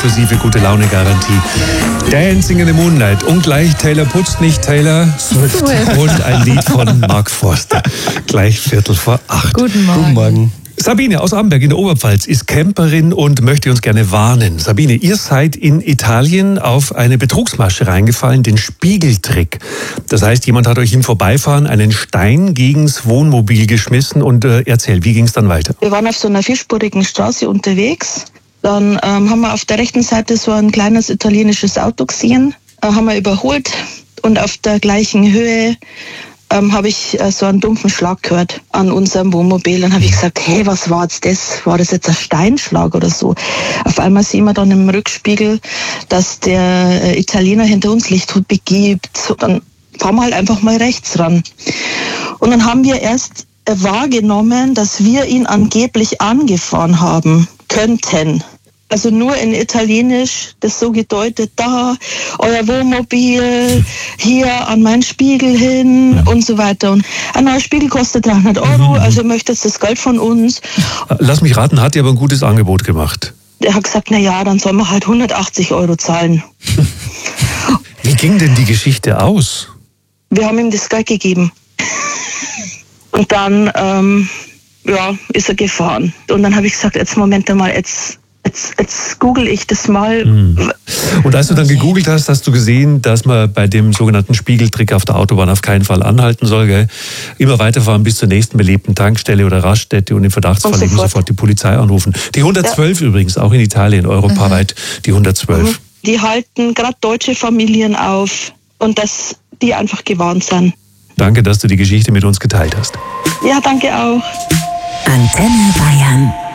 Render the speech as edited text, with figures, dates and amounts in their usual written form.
inklusive gute Laune-Garantie. Dancing in the Moonlight und gleich Taylor putzt nicht, Taylor Swift. Und ein Lied von Mark Forster. Gleich 7:45. Guten Morgen. Guten Morgen. Sabine aus Amberg in der Oberpfalz ist Camperin und möchte uns gerne warnen. Sabine, ihr seid in Italien auf eine Betrugsmasche reingefallen, den Spiegeltrick. Das heißt, jemand hat euch im Vorbeifahren einen Stein gegens Wohnmobil geschmissen und erzähl, wie ging es dann weiter? Wir waren auf so einer vierspurigen Straße unterwegs. Dann haben wir auf der rechten Seite so ein kleines italienisches Auto gesehen, haben wir überholt und auf der gleichen Höhe habe ich so einen dumpfen Schlag gehört an unserem Wohnmobil. Dann habe ich gesagt, hey, was war jetzt das? War das jetzt ein Steinschlag oder so? Auf einmal sehen wir dann im Rückspiegel, dass der Italiener hinter uns Lichthut begibt. Dann fahren wir halt einfach mal rechts ran. Und dann haben wir erst wahrgenommen, dass wir ihn angeblich angefahren haben könnten. Also nur in Italienisch, das so gedeutet, da, euer Wohnmobil, hier an meinen Spiegel hin und so weiter. Und ein neuer Spiegel kostet 300 €, also ihr möchtet das Geld von uns. Lass mich raten, hat dir aber ein gutes Angebot gemacht. Er hat gesagt, na ja, dann sollen wir halt 180 € zahlen. Wie ging denn die Geschichte aus? Wir haben ihm das Geld gegeben. Und dann, ist er gefahren. Und dann habe ich gesagt, jetzt Moment mal, jetzt google ich das mal. Und als du dann gegoogelt hast, hast du gesehen, dass man bei dem sogenannten Spiegeltrick auf der Autobahn auf keinen Fall anhalten soll, gell? Immer weiterfahren bis zur nächsten belebten Tankstelle oder Raststätte und im Verdachtsfall eben sofort die Polizei anrufen. Die 112 übrigens, auch in Italien, europaweit die 112. Die halten gerade deutsche Familien auf und dass die einfach gewarnt sind. Danke, dass du die Geschichte mit uns geteilt hast. Ja, danke auch. Antenne Bayern.